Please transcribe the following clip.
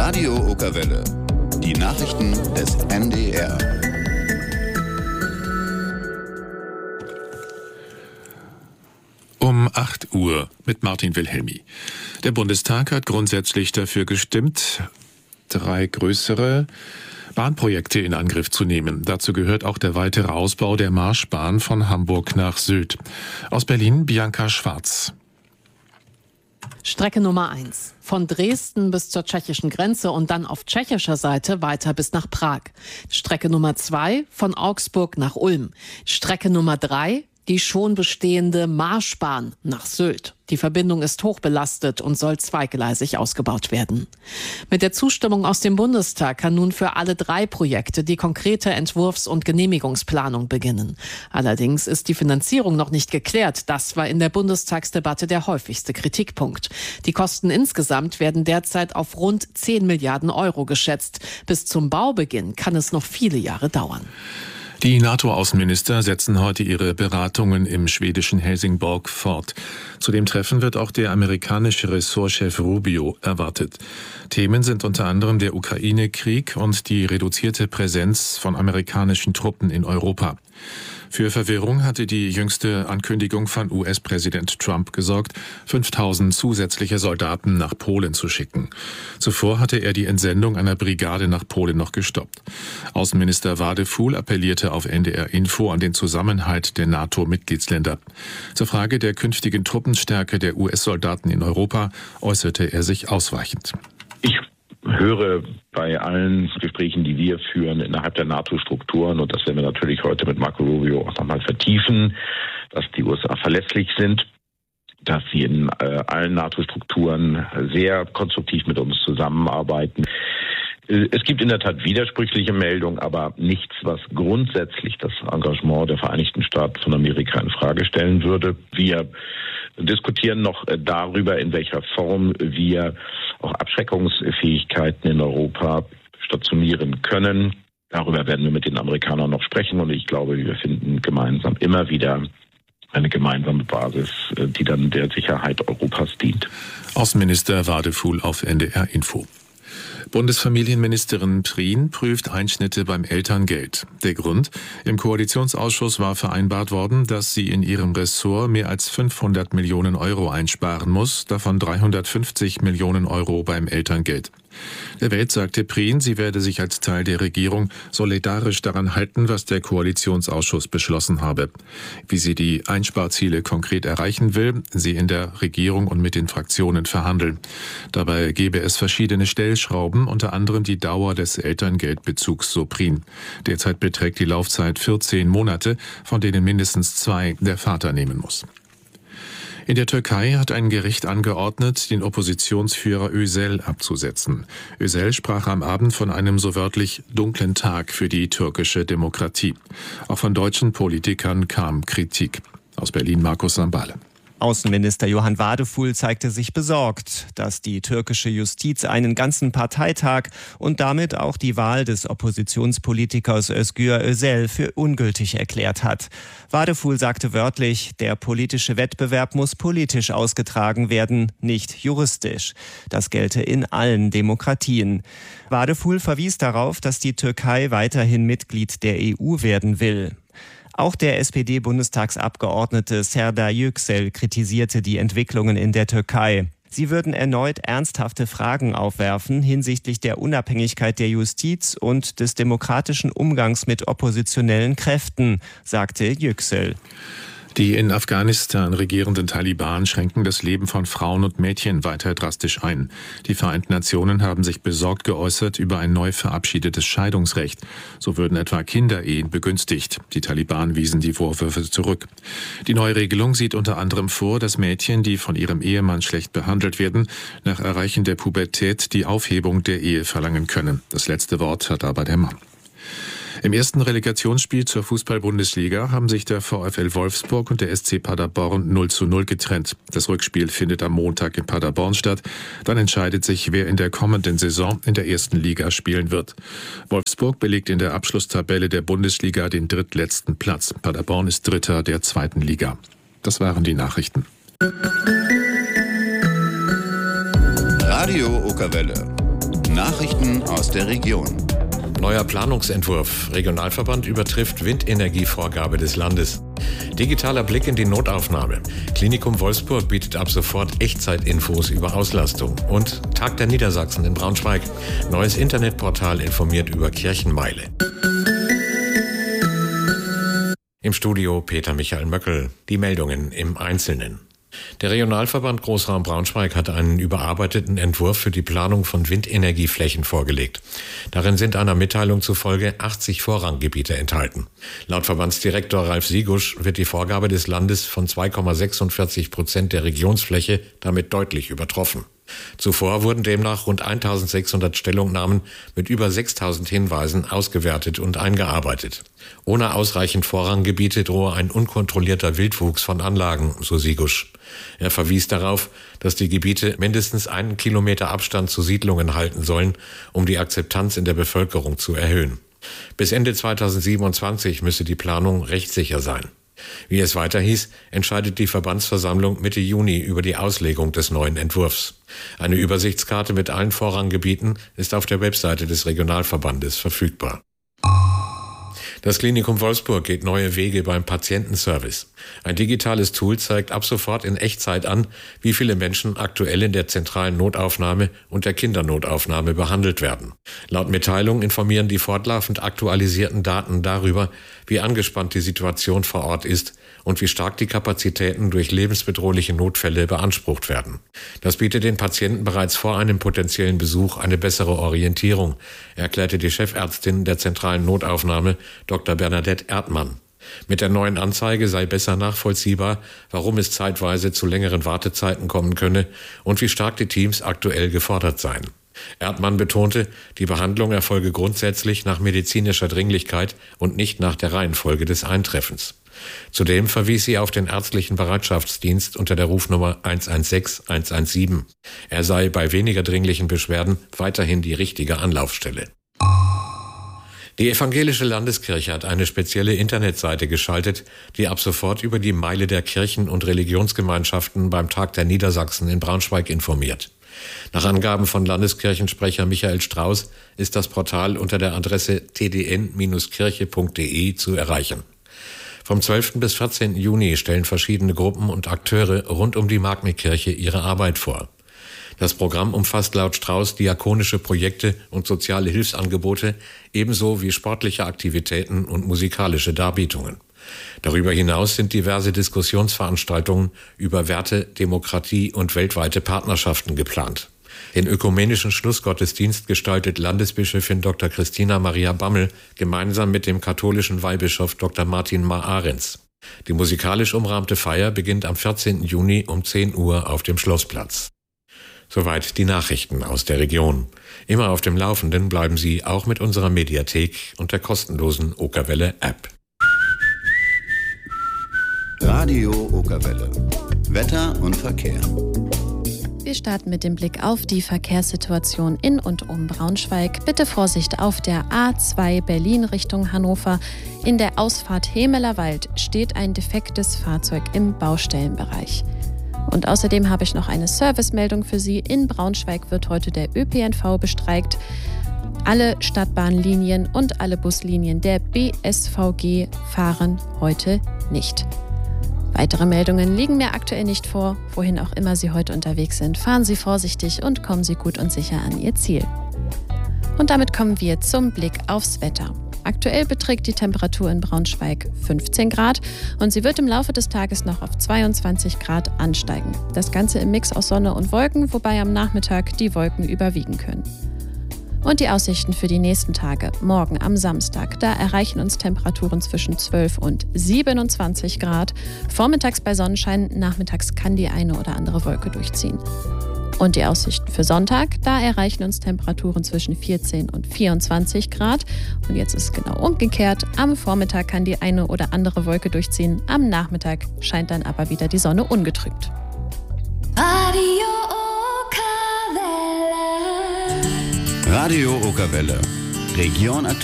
Radio Okerwelle. Die Nachrichten des NDR. Um 8 Uhr mit Martin Wilhelmi. Der Bundestag hat grundsätzlich dafür gestimmt, 3 größere Bahnprojekte in Angriff zu nehmen. Dazu gehört auch der weitere Ausbau der Marschbahn von Hamburg nach Sylt. Aus Berlin Bianca Schwarz. Strecke Nummer 1. Von Dresden bis zur tschechischen Grenze und dann auf tschechischer Seite weiter bis nach Prag. Strecke Nummer 2. Von Augsburg nach Ulm. Strecke Nummer 3. Die schon bestehende Marschbahn nach Sylt. Die Verbindung ist hochbelastet und soll zweigleisig ausgebaut werden. Mit der Zustimmung aus dem Bundestag kann nun für alle 3 Projekte die konkrete Entwurfs- und Genehmigungsplanung beginnen. Allerdings ist die Finanzierung noch nicht geklärt. Das war in der Bundestagsdebatte der häufigste Kritikpunkt. Die Kosten insgesamt werden derzeit auf rund 10 Milliarden Euro geschätzt. Bis zum Baubeginn kann es noch viele Jahre dauern. Die NATO-Außenminister setzen heute ihre Beratungen im schwedischen Helsingborg fort. Zu dem Treffen wird auch der amerikanische Ressortchef Rubio erwartet. Themen sind unter anderem der Ukraine-Krieg und die reduzierte Präsenz von amerikanischen Truppen in Europa. Für Verwirrung hatte die jüngste Ankündigung von US-Präsident Trump gesorgt, 5000 zusätzliche Soldaten nach Polen zu schicken. Zuvor hatte er die Entsendung einer Brigade nach Polen noch gestoppt. Außenminister Wadefuhl appellierte auf NDR Info an den Zusammenhalt der NATO-Mitgliedsländer. Zur Frage der künftigen Truppenstärke der US-Soldaten in Europa äußerte er sich ausweichend. Ich höre bei allen Gesprächen, die wir führen innerhalb der NATO-Strukturen, und das werden wir natürlich heute mit Marco Rubio auch nochmal vertiefen, dass die USA verlässlich sind, dass sie in allen NATO-Strukturen sehr konstruktiv mit uns zusammenarbeiten. Es gibt in der Tat widersprüchliche Meldungen, aber nichts, was grundsätzlich das Engagement der Vereinigten Staaten von Amerika in Frage stellen würde. Wir diskutieren noch darüber, in welcher Form wir auch Abschreckungsfähigkeiten in Europa stationieren können. Darüber werden wir mit den Amerikanern noch sprechen und ich glaube, wir finden gemeinsam immer wieder eine gemeinsame Basis, die dann der Sicherheit Europas dient. Außenminister Wadefuhl auf NDR Info. Bundesfamilienministerin Prien prüft Einschnitte beim Elterngeld. Der Grund? Im Koalitionsausschuss war vereinbart worden, dass sie in ihrem Ressort mehr als 500 Millionen Euro einsparen muss, davon 350 Millionen Euro beim Elterngeld. Der Welt sagte Prien, sie werde sich als Teil der Regierung solidarisch daran halten, was der Koalitionsausschuss beschlossen habe. Wie sie die Einsparziele konkret erreichen will, sie in der Regierung und mit den Fraktionen verhandeln. Dabei gebe es verschiedene Stellschrauben, unter anderem die Dauer des Elterngeldbezugs, so Prien. Derzeit beträgt die Laufzeit 14 Monate, von denen mindestens 2 der Vater nehmen muss. In der Türkei hat ein Gericht angeordnet, den Oppositionsführer Özel abzusetzen. Özel sprach am Abend von einem so wörtlich dunklen Tag für die türkische Demokratie. Auch von deutschen Politikern kam Kritik. Aus Berlin Markus Sambale. Außenminister Johann Wadefuhl zeigte sich besorgt, dass die türkische Justiz einen ganzen Parteitag und damit auch die Wahl des Oppositionspolitikers Özgür Özel für ungültig erklärt hat. Wadefuhl sagte wörtlich, der politische Wettbewerb muss politisch ausgetragen werden, nicht juristisch. Das gelte in allen Demokratien. Wadefuhl verwies darauf, dass die Türkei weiterhin Mitglied der EU werden will. Auch der SPD-Bundestagsabgeordnete Serdar Yüksel kritisierte die Entwicklungen in der Türkei. Sie würden erneut ernsthafte Fragen aufwerfen hinsichtlich der Unabhängigkeit der Justiz und des demokratischen Umgangs mit oppositionellen Kräften, sagte Yüksel. Die in Afghanistan regierenden Taliban schränken das Leben von Frauen und Mädchen weiter drastisch ein. Die Vereinten Nationen haben sich besorgt geäußert über ein neu verabschiedetes Scheidungsrecht. So würden etwa Kinderehen begünstigt. Die Taliban wiesen die Vorwürfe zurück. Die neue Regelung sieht unter anderem vor, dass Mädchen, die von ihrem Ehemann schlecht behandelt werden, nach Erreichen der Pubertät die Aufhebung der Ehe verlangen können. Das letzte Wort hat aber der Mann. Im ersten Relegationsspiel zur Fußball-Bundesliga haben sich der VfL Wolfsburg und der SC Paderborn 0:0 getrennt. Das Rückspiel findet am Montag in Paderborn statt. Dann entscheidet sich, wer in der kommenden Saison in der ersten Liga spielen wird. Wolfsburg belegt in der Abschlusstabelle der Bundesliga den drittletzten Platz. Paderborn ist Dritter der zweiten Liga. Das waren die Nachrichten. Radio Okerwelle. Nachrichten aus der Region. Neuer Planungsentwurf. Regionalverband übertrifft Windenergievorgabe des Landes. Digitaler Blick in die Notaufnahme. Klinikum Wolfsburg bietet ab sofort Echtzeitinfos über Auslastung. Und Tag der Niedersachsen in Braunschweig. Neues Internetportal informiert über Kirchenmeile. Im Studio Peter Michael Möckel. Die Meldungen im Einzelnen. Der Regionalverband Großraum Braunschweig hat einen überarbeiteten Entwurf für die Planung von Windenergieflächen vorgelegt. Darin sind einer Mitteilung zufolge 80 Vorranggebiete enthalten. Laut Verbandsdirektor Ralf Siegusch wird die Vorgabe des Landes von 2,46% der Regionsfläche damit deutlich übertroffen. Zuvor wurden demnach rund 1600 Stellungnahmen mit über 6000 Hinweisen ausgewertet und eingearbeitet. Ohne ausreichend Vorranggebiete drohe ein unkontrollierter Wildwuchs von Anlagen, so Siegusch. Er verwies darauf, dass die Gebiete mindestens 1 Kilometer Abstand zu Siedlungen halten sollen, um die Akzeptanz in der Bevölkerung zu erhöhen. Bis Ende 2027 müsse die Planung rechtssicher sein. Wie es weiter hieß, entscheidet die Verbandsversammlung Mitte Juni über die Auslegung des neuen Entwurfs. Eine Übersichtskarte mit allen Vorranggebieten ist auf der Webseite des Regionalverbandes verfügbar. Das Klinikum Wolfsburg geht neue Wege beim Patientenservice. Ein digitales Tool zeigt ab sofort in Echtzeit an, wie viele Menschen aktuell in der zentralen Notaufnahme und der Kindernotaufnahme behandelt werden. Laut Mitteilung informieren die fortlaufend aktualisierten Daten darüber, wie angespannt die Situation vor Ort ist und wie stark die Kapazitäten durch lebensbedrohliche Notfälle beansprucht werden. Das bietet den Patienten bereits vor einem potenziellen Besuch eine bessere Orientierung, erklärte die Chefärztin der zentralen Notaufnahme, Dr. Bernadette Erdmann. Mit der neuen Anzeige sei besser nachvollziehbar, warum es zeitweise zu längeren Wartezeiten kommen könne und wie stark die Teams aktuell gefordert seien. Erdmann betonte, die Behandlung erfolge grundsätzlich nach medizinischer Dringlichkeit und nicht nach der Reihenfolge des Eintreffens. Zudem verwies sie auf den ärztlichen Bereitschaftsdienst unter der Rufnummer 116 117. Er sei bei weniger dringlichen Beschwerden weiterhin die richtige Anlaufstelle. Die Evangelische Landeskirche hat eine spezielle Internetseite geschaltet, die ab sofort über die Meile der Kirchen und Religionsgemeinschaften beim Tag der Niedersachsen in Braunschweig informiert. Nach Angaben von Landeskirchensprecher Michael Strauß ist das Portal unter der Adresse tdn-kirche.de zu erreichen. Vom 12. bis 14. Juni stellen verschiedene Gruppen und Akteure rund um die Magni-Kirche ihre Arbeit vor. Das Programm umfasst laut Strauß diakonische Projekte und soziale Hilfsangebote, ebenso wie sportliche Aktivitäten und musikalische Darbietungen. Darüber hinaus sind diverse Diskussionsveranstaltungen über Werte, Demokratie und weltweite Partnerschaften geplant. Den ökumenischen Schlussgottesdienst gestaltet Landesbischöfin Dr. Christina Maria Bammel gemeinsam mit dem katholischen Weihbischof Dr. Martin Mar-Ahrens. Die musikalisch umrahmte Feier beginnt am 14. Juni um 10 Uhr auf dem Schlossplatz. Soweit die Nachrichten aus der Region. Immer auf dem Laufenden bleiben Sie auch mit unserer Mediathek und der kostenlosen Okerwelle-App. Radio Okerwelle. Wetter und Verkehr. Wir starten mit dem Blick auf die Verkehrssituation in und um Braunschweig. Bitte Vorsicht auf der A2 Berlin Richtung Hannover. In der Ausfahrt Hemelerwald steht ein defektes Fahrzeug im Baustellenbereich. Und außerdem habe ich noch eine Servicemeldung für Sie. In Braunschweig wird heute der ÖPNV bestreikt. Alle Stadtbahnlinien und alle Buslinien der BSVG fahren heute nicht. Weitere Meldungen liegen mir aktuell nicht vor. Wohin auch immer Sie heute unterwegs sind, fahren Sie vorsichtig und kommen Sie gut und sicher an Ihr Ziel. Und damit kommen wir zum Blick aufs Wetter. Aktuell beträgt die Temperatur in Braunschweig 15 Grad und sie wird im Laufe des Tages noch auf 22 Grad ansteigen. Das Ganze im Mix aus Sonne und Wolken, wobei am Nachmittag die Wolken überwiegen können. Und die Aussichten für die nächsten Tage. Morgen am Samstag, da erreichen uns Temperaturen zwischen 12 und 27 Grad. Vormittags bei Sonnenschein, nachmittags kann die eine oder andere Wolke durchziehen. Und die Aussichten für Sonntag, da erreichen uns Temperaturen zwischen 14 und 24 Grad. Und jetzt ist es genau umgekehrt. Am Vormittag kann die eine oder andere Wolke durchziehen. Am Nachmittag scheint dann aber wieder die Sonne ungetrübt. Radio Okerwelle. Region aktuell.